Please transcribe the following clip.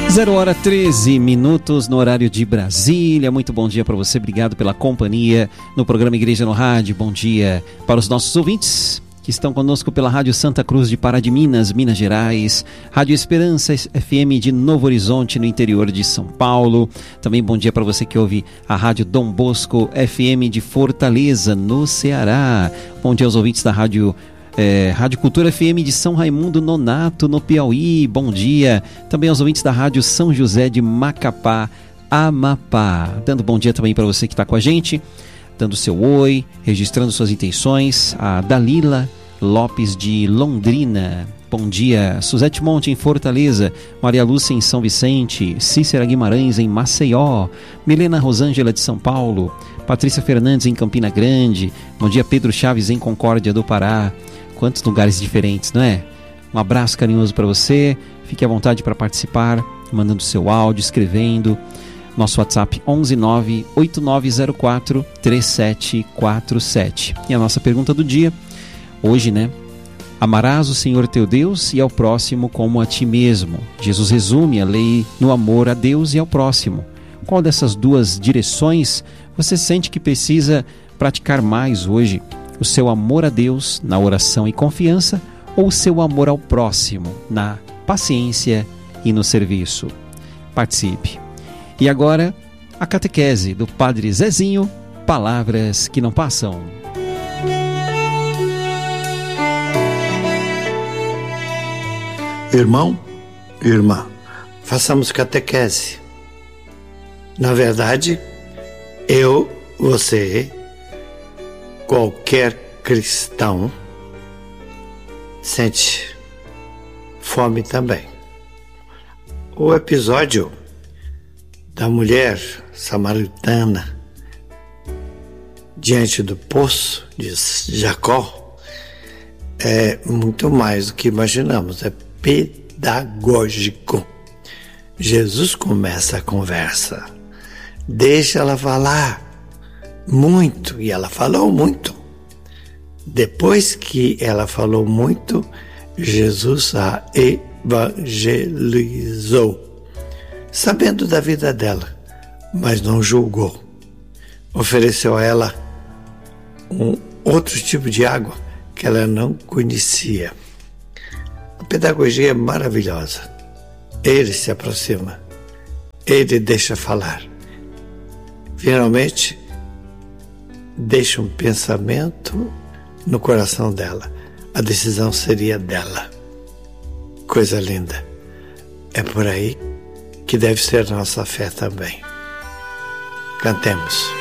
0h13 no horário de Brasília. Muito bom dia para você, obrigado pela companhia no programa Igreja no Rádio. Bom dia para os nossos ouvintes que estão conosco pela Rádio Santa Cruz de Pará de Minas, Minas Gerais, Rádio Esperança FM de Novo Horizonte, no interior de São Paulo. Também bom dia para você que ouve a Rádio Dom Bosco FM de Fortaleza, no Ceará. Bom dia aos ouvintes da Rádio Cultura FM de São Raimundo Nonato, no Piauí. Bom dia também aos ouvintes da Rádio São José de Macapá, Amapá. Dando bom dia também para você que está com a gente, dando seu oi, registrando suas intenções. A Dalila Lopes de Londrina. Bom dia. Suzete Monte em Fortaleza, Maria Lúcia em São Vicente, Cícera Guimarães em Maceió, Milena Rosângela de São Paulo, Patrícia Fernandes em Campina Grande. Bom dia, Pedro Chaves em Concórdia do Pará. Quantos lugares diferentes, não é? Um abraço carinhoso para você. Fique à vontade para participar, mandando seu áudio, escrevendo. Nosso WhatsApp 11989043747. E a nossa pergunta do dia, hoje, né? Amarás o Senhor teu Deus e ao próximo como a ti mesmo. Jesus resume a lei no amor a Deus e ao próximo. Qual dessas duas direções você sente que precisa praticar mais hoje? O seu amor a Deus na oração e confiança, ou o seu amor ao próximo na paciência e no serviço? Participe. E agora, a catequese do Padre Zezinho, palavras que não passam. Irmão, irmã, façamos catequese. Na verdade, eu, você, qualquer cristão sente fome também. O episódio da mulher samaritana diante do poço de Jacó é muito mais do que imaginamos, é pedagógico. Jesus começa a conversa, deixa ela falar muito, e ela falou muito. Depois que ela falou muito, Jesus a evangelizou, sabendo da vida dela, mas não julgou. Ofereceu a ela um outro tipo de água que ela não conhecia. A pedagogia é maravilhosa. Ele se aproxima, ele deixa falar. Finalmente, deixa um pensamento no coração dela. A decisão seria dela. Coisa linda. É por aí que deve ser nossa fé também. Cantemos.